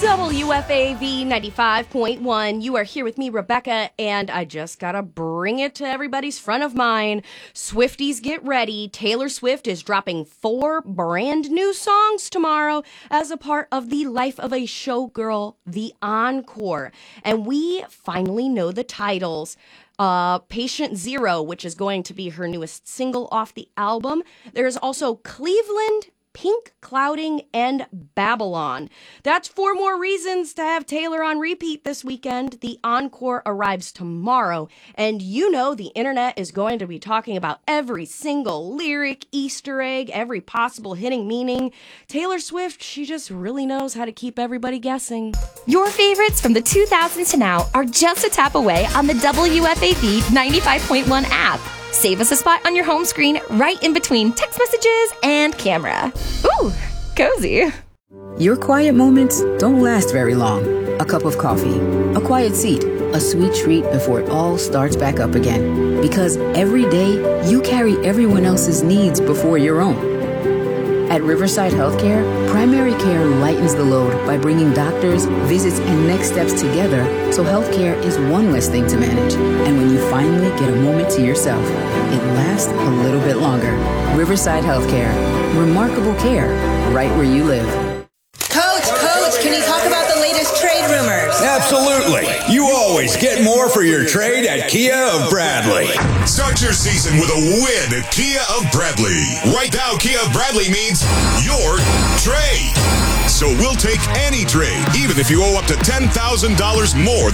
WFAV 95.1. You are here with me, Rebecca, and I just gotta bring it to everybody's front of mind. Swifties, get ready. Taylor Swift is dropping 4 brand new songs tomorrow as a part of the Life of a Showgirl, The Encore. And we finally know the titles. Patient Zero, which is going to be her newest single off the album. There's also Cleveland, Pink Clouding, and Babylon. That's 4 more reasons to have Taylor on repeat this weekend. The Encore arrives tomorrow, and you know the internet is going to be talking about every single lyric, Easter egg, every possible hidden meaning. Taylor Swift, she just really knows how to keep everybody guessing. Your favorites from the 2000s to now are just a tap away on the WFAV 95.1 app. Save us a spot on your home screen right in between text messages and camera. Ooh, cozy. Your quiet moments don't last very long. A cup of coffee, a quiet seat, a sweet treat before it all starts back up again. Because every day, you carry everyone else's needs before your own. At Riverside Healthcare, primary care lightens the load by bringing doctors, visits, and next steps together so healthcare is one less thing to manage. And when you finally get a moment to yourself, it lasts a little bit longer. Riverside Healthcare. Remarkable care right where you live. Coach, can you talk about the latest trade rumors? Absolutely. You always get more for your trade at Kia of Bradley. Start your season with a win at Kia of Bradley. Right now, Kia of Bradley means your trade. So we'll take any trade, even if you owe up to $10,000 more